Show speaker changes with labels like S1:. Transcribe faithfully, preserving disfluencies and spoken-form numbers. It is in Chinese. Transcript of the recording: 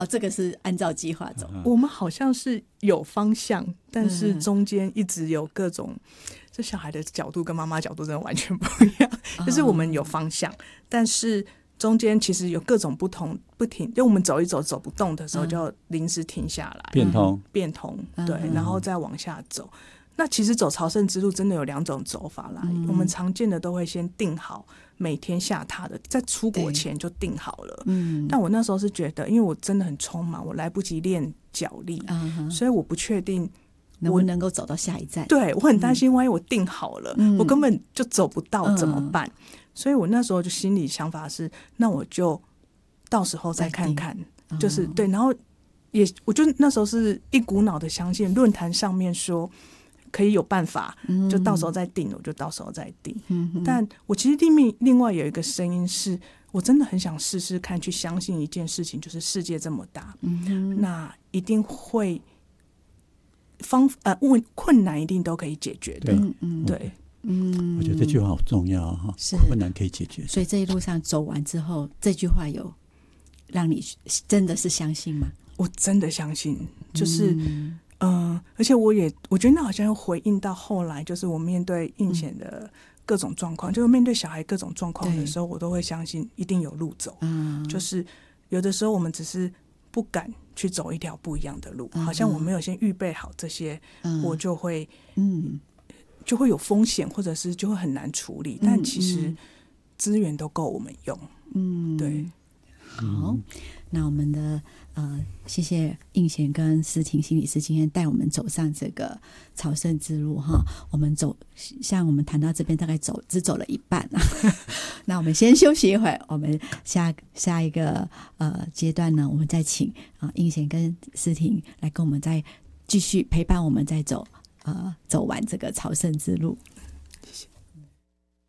S1: 哦，这个是按照计划走。
S2: 我们好像是有方向，但是中间一直有各种，这小孩的角度跟妈妈角度真的完全不一样。就是我们有方向，但是中间其实有各种不同不停，就我们走一走走不动的时候，就临时停下来，
S3: 变通
S2: 变通，对，然后再往下走。那其实走朝圣之路真的有两种走法啦，嗯、我们常见的都会先定好每天下榻的，在出国前就定好了。嗯，但我那时候是觉得，因为我真的很匆忙，我来不及练脚力，嗯、所以我不确定
S1: 能不能够走到下一站。
S2: 对，我很担心，万一我定好了，嗯、我根本就走不到怎么办？嗯、所以我那时候就心里想法是，那我就到时候再看看，就是对，然后也我就那时候是一股脑的相信论坛上面说可以有办法，就到时候再定，我就到时候再定。嗯、但我其实另面另外有一个声音是，我真的很想试试看，去相信一件事情，就是世界这么大，嗯、那一定会方呃问困难一定都可以解决的。对，嗯、对，
S3: 嗯，我觉得这句话好重要哈，困难可以解决。
S1: 所以这一路上走完之后，这句话有让你真的是相信吗？
S2: 我真的相信，就是。嗯嗯，而且我也我觉得那好像又回应到后来，就是我面对印前的各种状况，嗯、就是面对小孩各种状况的时候，我都会相信一定有路走。嗯，就是有的时候我们只是不敢去走一条不一样的路，嗯、好像我没有先预备好这些，嗯、我就会嗯就会有风险，或者是就会很难处理。嗯、但其实资源都够我们用。嗯，对。
S1: 好，那我们的呃，谢谢应贤跟思婷心理师今天带我们走上这个朝圣之路哈。我们走，像我们谈到这边大概走只走了一半啊。那我们先休息一会儿，我们下下一个呃阶段呢，我们再请啊、呃、应贤跟思婷来跟我们再继续陪伴我们再走呃走完这个朝圣之路。
S2: 谢谢。